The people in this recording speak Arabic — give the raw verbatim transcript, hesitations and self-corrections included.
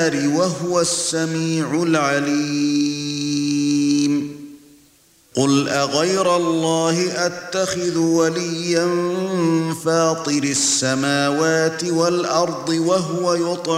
النَّارِ وَهُوَ السَّمِيعُ الْعَلِيمُ قُلْ أَغَيْرَ اللَّهِ أَتَّخِذُ وَلِيًّا فَاطِرِ السَّمَاوَاتِ وَالْأَرْضِ وَهُوَ يُطْعِمُ